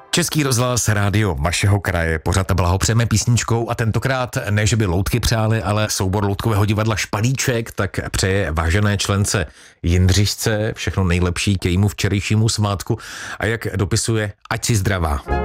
Český rozhlas rádio vašeho kraje, pořád blahopřejeme písničkou a tentokrát ne, že by loutky přáli, ale soubor loutkového divadla Špalíček tak přeje vážené člence Jindřišce všechno nejlepší k jejímu včerejšímu svátku a jak dopisuje, ať si zdravá.